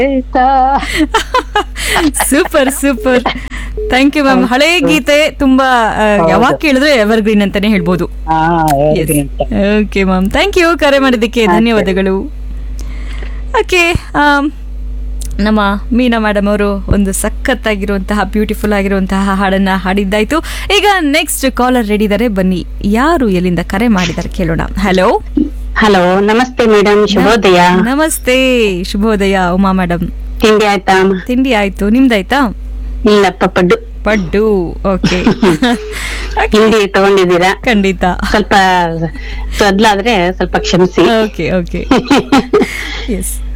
Super super, thank you ma'am. ಹಳೆ ಗೀತೆ ತುಂಬಾ ಯಾವಾಗ ಕೇಳಿದ್ರೆ ಎವರ್ಗ್ರೀನ್ ಅಂತಾನೆ ಹೇಳ್ಬೋದು. ಓಕೆ ಮ್ಯಾಮ್, ಥ್ಯಾಂಕ್ ಯು ಕರೆ ಮಾಡಿದ್ದಕ್ಕೆ ಧನ್ಯವಾದಗಳು. ಓಕೆ, ನಮ್ಮ ಮೀನಾ ಮೇಡಮ್ ಅವರು ಒಂದು ಸಖತ್ತಾಗಿರುವಂತಹ ಬ್ಯೂಟಿಫುಲ್ ಆಗಿರುವಂತಹ ಹಾಡನ್ನ ಹಾಡಿದ್ದಾಯ್ತು. ಈಗ ನೆಕ್ಸ್ಟ್ ಕಾಲರ್ ರೆಡಿ ಇದ್ದಾರೆ, ಬನ್ನಿ ಯಾರು ಎಲ್ಲಿಂದ ಕರೆ ಮಾಡಿದ್ದಾರೆ ಕೇಳೋಣ. ಹಲೋ ಹಲೋ, ನಮಸ್ತೆ ಮೇಡಮ್, ಶುಭೋದಯ. ನಮಸ್ತೆ, ಶುಭೋದಯ ಉಮಾ ಮೇಡಮ್. ತಿಂಡಿ ಆಯ್ತಾ? ತಿಂಡಿ ಆಯ್ತು, ನಿಮ್ದಾಯ್ತಾ? ಇಲ್ಲಪ್ಪ, ಪಡ್ಡು ಪಡ್ಡು. ಓಕೆ, ತಿಂಡಿ ತಗೊಂಡಿದ್ದೀರಾ? ಖಂಡಿತ. ಸ್ವಲ್ಪ ತೊದ್ಲಾದ್ರೆ ಸ್ವಲ್ಪ ಕ್ಷಮಿಸಿ. Okay okay, S.